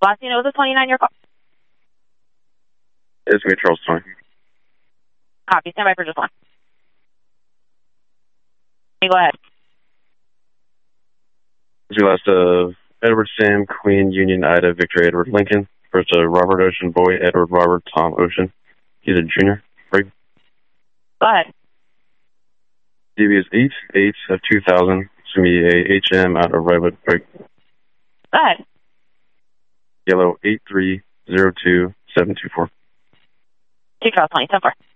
Last unit was a 29 your call. It's going to be Charles 20. Copy. Stand by for just one. Okay, go ahead. This is your last of Edward Sam, Queen, Union, Ida, Victor, Edward, Lincoln. First Robert Ocean, Boy, Edward, Robert, Tom, Ocean. He's a junior. Break. Go ahead. DB is 8 of 2000. It's going to be a HM out of Redwood. Break. Go ahead. Yellow 8302724. 2 Charles 20, 10-4.